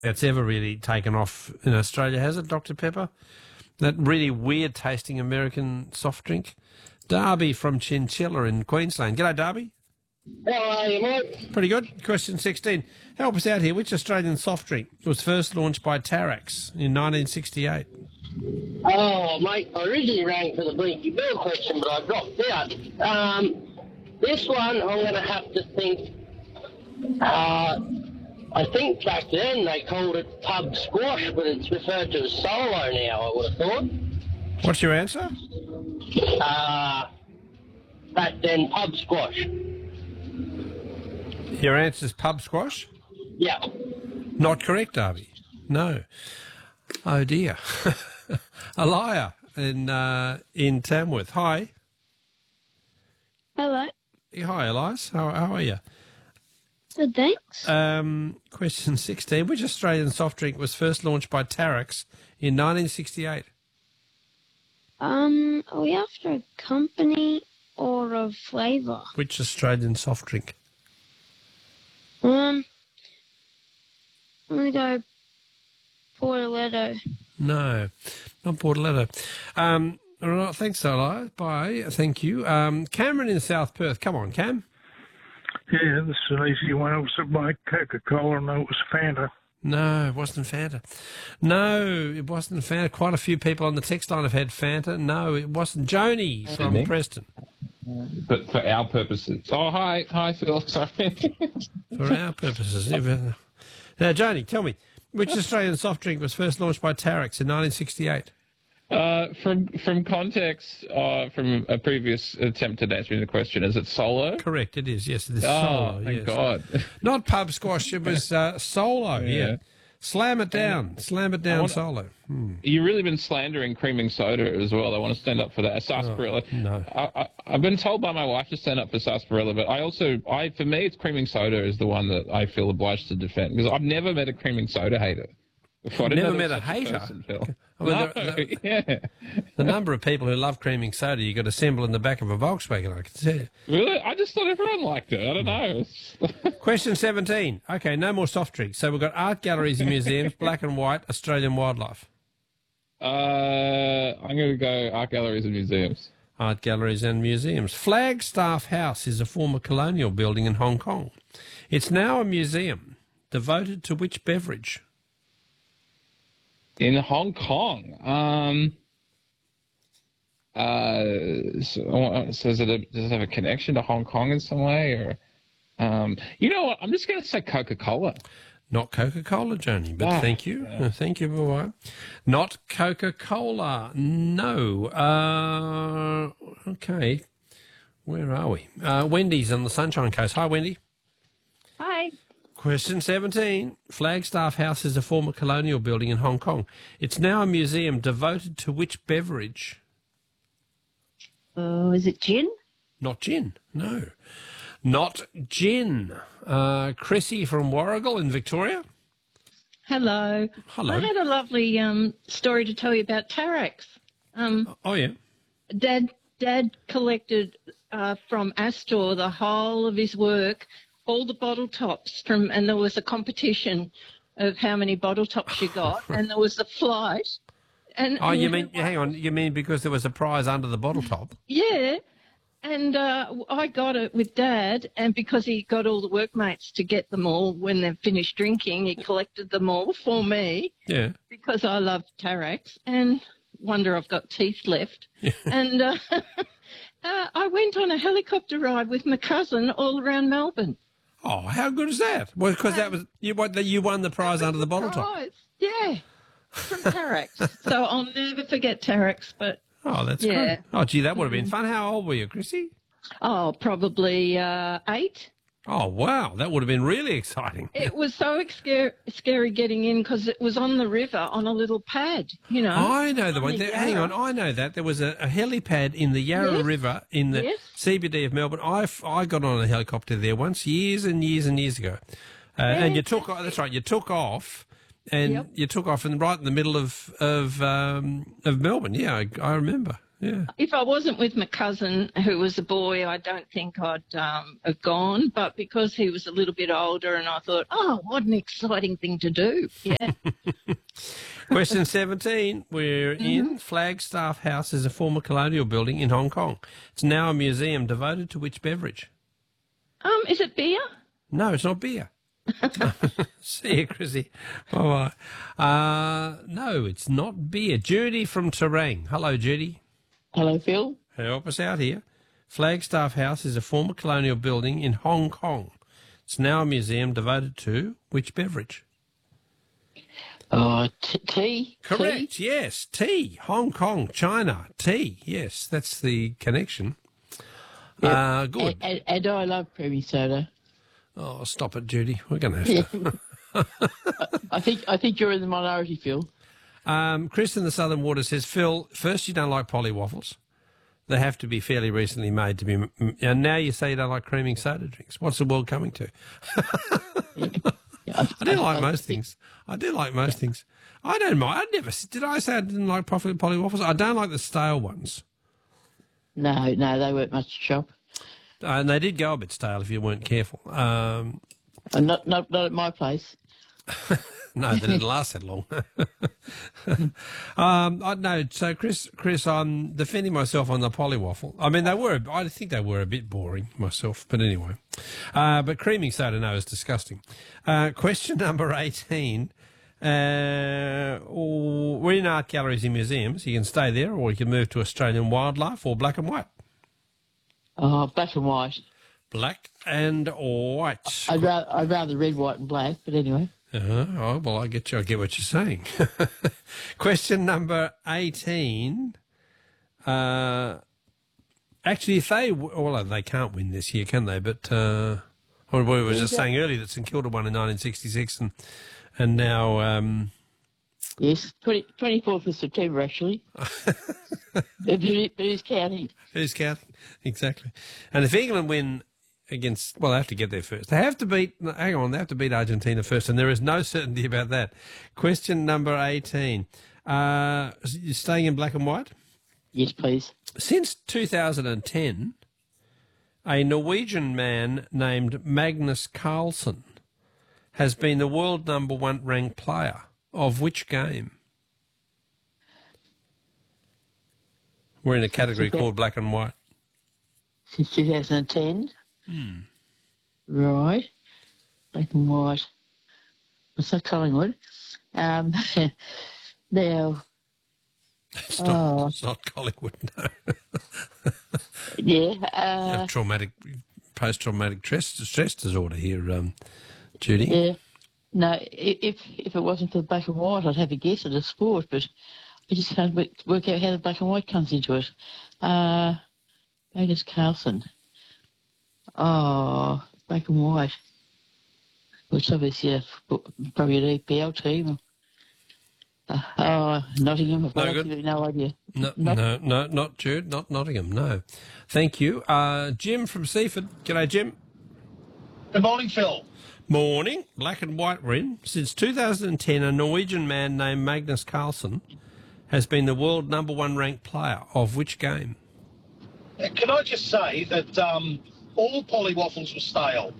that's ever really taken off in Australia, has it, Dr. Pepper? That really weird-tasting American soft drink. Darby from Chinchilla in Queensland. G'day, Darby. How are you, mate? Pretty good. Question 16. Help us out here. Which Australian soft drink was first launched by Tarax in 1968? Oh, mate, I originally rang for the Blinky Bill question, but I dropped out. This one, I'm going to have to think. I think back then they called it pub squash, but it's referred to as Solo now, I would have thought. What's your answer? Back then, pub squash. Your answer's pub squash? Yeah. Not correct, Darby. No. Oh, dear. A liar in Tamworth. Hi. Hello. Hi, Elias. How are you? Good, thanks. Question 16. Which Australian soft drink was first launched by Tarax in 1968? Are we after a company or a flavour? Which Australian soft drink? I'm going to go Portoletto. No, not Portoletto. All right, thanks, Elias. Bye. Thank you. Cameron in South Perth. Come on, Cam. Yeah, this is an easy one. It was by Coca-Cola. No, it was Fanta. No, it wasn't Fanta. No, it wasn't Fanta. Quite a few people on the text line have had Fanta. No, it wasn't. Joni from Preston. But for our purposes. Oh, hi, Phil. Sorry. For our purposes. Now, Joni, tell me, which Australian soft drink was first launched by Tarax in 1968? From context, from a previous attempt at answering the question, is it Solo? Correct, it is. Yes, it is Oh, Solo. thank Yes. God. Not pub squash. It was Solo. Yeah. Slam it down. Slam it down, Solo. You've really been slandering creaming soda as well. I want to stand up for that. Sarsaparilla. Oh, no. I've been told by my wife to stand up for sarsaparilla, but for me, it's creaming soda is the one that I feel obliged to defend because I've never met a creaming soda hater. Never met a hater? Yeah. The number of people who love creaming soda you got assemble in the back of a Volkswagen, I can tell you. Really? I just thought everyone liked it. I don't know. Question 17. Okay, no more soft drinks. So we've got art galleries and museums, black and white, Australian wildlife. I'm going to go art galleries and museums. Art galleries and museums. Flagstaff House is a former colonial building in Hong Kong. It's now a museum devoted to which beverage? In Hong Kong. So does it have a connection to Hong Kong in some way? Or, you know what? I'm just going to say Coca-Cola. Not Coca-Cola, Joni, but thank you. Thank you, bye-bye. Not Coca-Cola. No. Okay. Where are we? Wendy's on the Sunshine Coast. Hi, Wendy. Hi. Question 17. Flagstaff House is a former colonial building in Hong Kong. It's now a museum devoted to which beverage? Oh, is it gin? Not gin, no. Not gin. Chrissy from Warrigal in Victoria. Hello. Hello. I had a lovely story to tell you about Tarax. Oh, yeah. Dad collected from Astor the whole of his work, all the bottle tops and there was a competition of how many bottle tops you got, and there was a flight. And hang on, you mean because there was a prize under the bottle top? Yeah. And I got it with Dad, and because he got all the workmates to get them all when they've finished drinking, he collected them all for me. Yeah. Because I love Tarax and wonder I've got teeth left. And I went on a helicopter ride with my cousin all around Melbourne. Oh, how good is that? Well, because that was you won the prize under the bottle top. Yeah, from Tarax. So I'll never forget Tarax, but... Oh, that's great. Oh, gee, that would have been fun. How old were you, Chrissy? Oh, probably 8. Oh, wow. That would have been really exciting. It was so scary getting in because it was on the river on a little pad, you know. I know the one. Hang on, I know that. There was a helipad in the Yarra River in the CBD of Melbourne. I got on a helicopter there once, years and years and years ago. And you took off, that's right, you took off. And you took off right in the middle of Melbourne. Yeah, I remember. Yeah. If I wasn't with my cousin, who was a boy, I don't think I'd have gone. But because he was a little bit older, and I thought, oh, what an exciting thing to do. Yeah. Question 17. We're in Flagstaff House is a former colonial building in Hong Kong. It's now a museum devoted to which beverage? Is it beer? No, it's not beer. See you, Chrissy. Bye-bye. No, it's not beer. Judy from Terang. Hello, Judy. Hello, Phil. Help us out here. Flagstaff House is a former colonial building in Hong Kong. It's now a museum devoted to which beverage? Tea. Correct, Tea? yes. Tea. Hong Kong, China. Tea. Yes, that's the connection. Yep. Good. And I love creamy soda. Oh, stop it, Judy. We're going to have to. I think you're in the minority, Phil. Chris in the Southern Water says, Phil, first you don't like polly waffles. They have to be fairly recently made to be... And now you say you don't like creaming soda drinks. What's the world coming to? I do like most things. I do like most things. I don't mind. Did I say I didn't like polly waffles? I don't like the stale ones. No, they weren't much to shop. And they did go a bit stale if you weren't careful. Not at my place. No, they didn't last that long. No, so Chris, I'm defending myself on the polly waffle. I mean, I think they were a bit boring myself, but anyway. But creaming soda, no, is disgusting. Question number 18. We're in art galleries and museums. You can stay there, or you can move to Australian wildlife or black and white. Black and white. Black and white. I'd rather red, white, and black. But anyway. Oh, well, I get what you're saying. Question number 18. Actually, if they can't win this year, can they? But we were just saying earlier that St Kilda won in 1966, and now. Yes, 24th of September, actually. But who's counting? Who's counting? Exactly. And if England win against, well, they have to get there first. They have to beat Argentina first, and there is no certainty about that. Question number 18. You're staying in black and white? Yes, please. Since 2010, a Norwegian man named Magnus Carlsen has been the world number one ranked player of which game? We're in a category called black and white. Since 2010? Right. Black and white. What's that, Collingwood? Now... It's not Collingwood, no. Yeah. Post-traumatic stress disorder here, Judy. Yeah. No, if it wasn't for the black and white, I'd have a guess at a sport, but I just can't work out how the black and white comes into it. Magnus Carlsen. Oh, black and white. Which obviously probably an EPL team. Nottingham. I've absolutely no idea. No, not Jude, not Nottingham, no. Thank you. Jim from Seaford. G'day, Jim. Good morning, Phil. Morning. Black and white we're in. Since 2010, a Norwegian man named Magnus Carlsen has been the world number one ranked player of which game? Can I just say that all polly waffles were stale?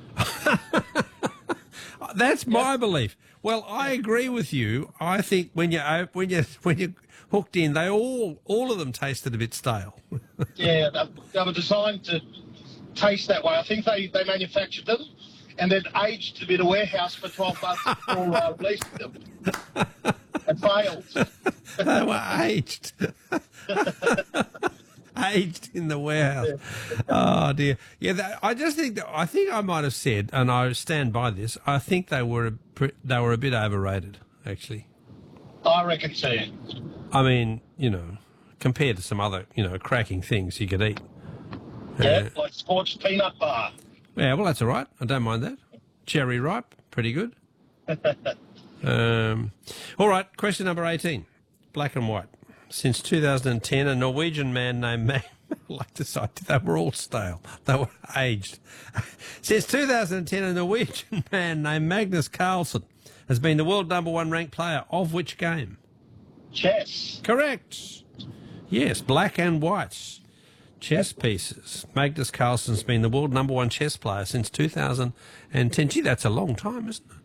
That's my belief. Well, I agree with you. I think when you're hooked in, all of them tasted a bit stale. Yeah, they were designed to taste that way. I think they manufactured them and then aged them in a warehouse for 12 months before releasing them. And failed. They were aged. Aged in the warehouse. Oh dear. Yeah, I think I might have said, and I stand by this. I think they were a bit overrated, actually. I reckon too. I mean, compared to some other, cracking things you could eat. Yeah, like Sports Peanut Bar. Yeah, well, that's all right. I don't mind that. Cherry ripe, pretty good. All right, question number 18. Black and white. Since 2010, a Norwegian man named they were all stale. They were aged. Since 2010, a Norwegian man named Magnus Carlsen has been the world number one ranked player of which game? Chess. Correct. Yes, black and white chess pieces. Magnus Carlsen's been the world #1 chess player since 2010. Gee, that's a long time, isn't it?